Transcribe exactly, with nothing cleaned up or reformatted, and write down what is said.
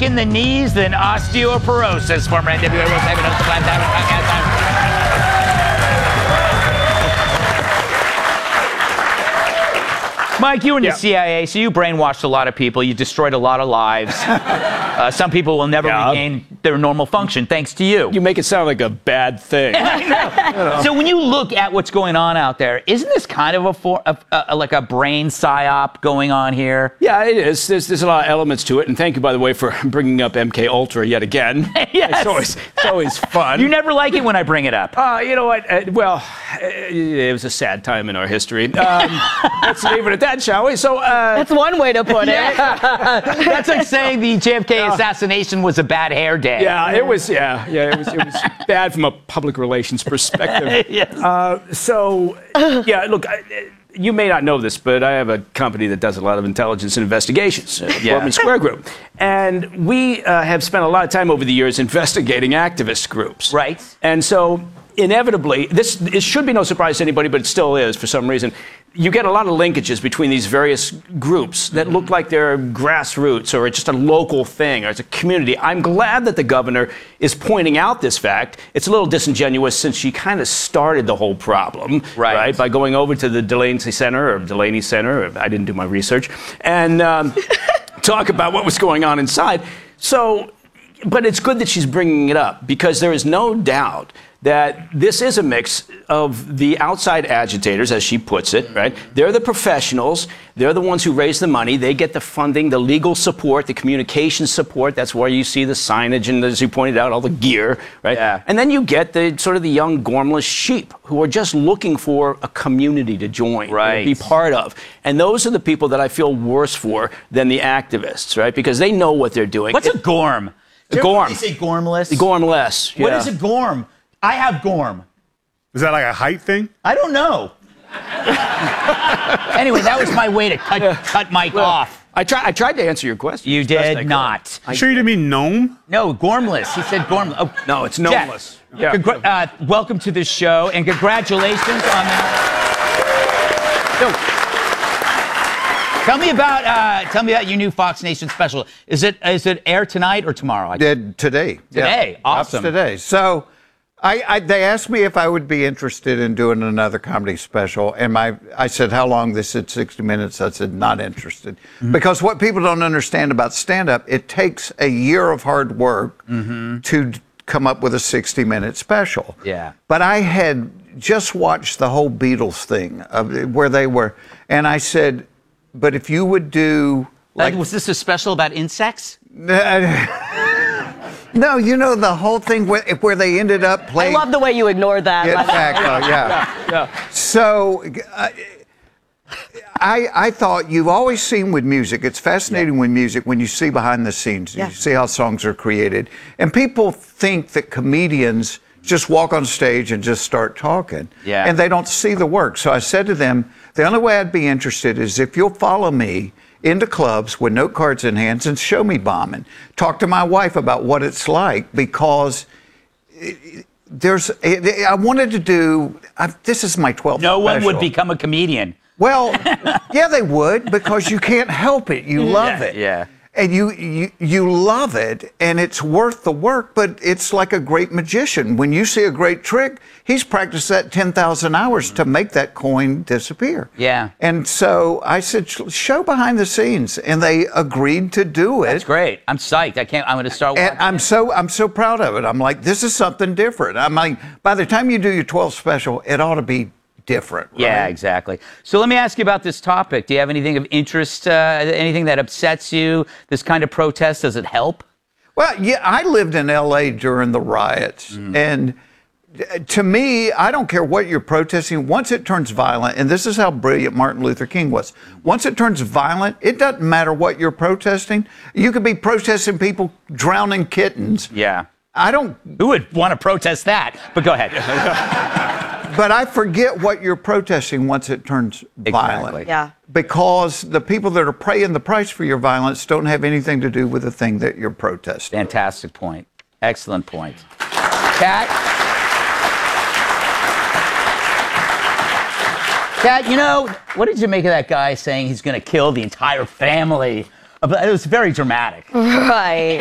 in the knees than osteoporosis. Former N W A World Champion host of Lifetime Podcast. Mike, you were in yeah. the C I A, so you brainwashed a lot of people. You destroyed a lot of lives. uh, some people will never yeah. regain their normal function thanks to you. You make it sound like a bad thing. I know. You know. So when you look at what's going on out there, isn't this kind of a, for, a, a like a brain psyop going on here? Yeah, it is. There's, there's a lot of elements to it. And thank you, by the way, for bringing up M K Ultra yet again. Yes. It's always, it's always fun. You never like it when I bring it up. Uh, you know what? Uh, well, it was a sad time in our history. Um, let's leave it at that, shall we? So uh, that's one way to put it. That's like saying the J F K assassination was a bad hair day. Yeah, it was. Yeah, yeah, it was. It was bad from a public relations perspective. Yes. Uh, so, yeah, look. I, You may not know this, but I have a company that does a lot of intelligence and investigations, uh, yeah. Portman Square Group. And we uh, have spent a lot of time over the years investigating activist groups. Right. And so, inevitably, this, this should be no surprise to anybody, but it still is for some reason. You get a lot of linkages between these various groups that look like they're grassroots or just a local thing or it's a community. I'm glad that the governor is pointing out this fact. It's a little disingenuous since she kind of started the whole problem, right. right? By going over to the Delaney Center or Delaney Center, or I didn't do my research, and um, talk about what was going on inside. So, but it's good that she's bringing it up because there is no doubt that this is a mix of the outside agitators, as she puts it, right? They're the professionals. They're the ones who raise the money. They get the funding, the legal support, the communication support. That's where you see the signage and, as you pointed out, all the gear, right? Yeah. And then you get the sort of the young, gormless sheep who are just looking for a community to join, right. to be part of. And those are the people that I feel worse for than the activists, right? Because they know what they're doing. What's a gorm? A gorm. They say gormless? Gormless. What yeah. is a gorm? I have gorm. Is that like a height thing? I don't know. Anyway, that was my way to cut cut Mike well, off. I, try, I tried to answer your question. You did not. You sure you didn't mean gnome? No, gormless. He said gormless. Oh, no, it's Jeff, gnomeless. Yeah. Congra- uh, welcome to the show, and congratulations on that. So, tell me about uh, tell me about your new Fox Nation special. Is it is it air tonight or tomorrow? Did today. Today, yeah. awesome. That's today. So, I, I they asked me if I would be interested in doing another comedy special, and my I said how long. They said sixty minutes. I said not interested mm-hmm. because what people don't understand about stand-up, it takes a year of hard work mm-hmm. to come up with a sixty minute special. Yeah. But I had just watched the whole Beatles thing of where they were, and I said, but if you would do like, uh, was this a special about insects? No, you know the whole thing where, where they ended up playing. I love the way you ignored that. Get back, oh, yeah. yeah, yeah. So, uh, I I thought you've always seen with music. It's fascinating yeah. with music when you see behind the scenes. Yeah. You see how songs are created, and people think that comedians just walk on stage and just start talking. Yeah. And they don't see the work. So I said to them, the only way I'd be interested is if you'll follow me into clubs with note cards in hands and show me bombing. Talk to my wife about what it's like because there's, I wanted to do, I, this is my twelfth No one special. would become a comedian. Well, yeah, they would because you can't help it. You love yeah, it. Yeah. And you, you you love it, and it's worth the work, but it's like a great magician. When you see a great trick, he's practiced that ten thousand hours to make that coin disappear. Yeah. And so I said, show behind the scenes, and they agreed to do it. That's great. I'm psyched. I can't, I'm going to start watching. And I'm so, I'm so proud of it. I'm like, this is something different. I'm like, by the time you do your twelfth special, it ought to be different, right? Yeah, exactly. So let me ask you about this topic. Do you have anything of interest, uh, anything that upsets you? This kind of protest, does it help? Well, yeah, I lived in L A during the riots, mm. and to me, I don't care what you're protesting. Once it turns violent, and this is how brilliant Martin Luther King was, once it turns violent, it doesn't matter what you're protesting. You could be protesting people drowning kittens. Yeah. I don't... Who would want to protest that? But go ahead. But I forget what you're protesting once it turns violent. Exactly. Yeah. Because the people that are paying the price for your violence don't have anything to do with the thing that you're protesting. Fantastic point. Excellent point. Kat? Kat, you know, what did you make of that guy saying he's going to kill the entire family? It was very dramatic. Right.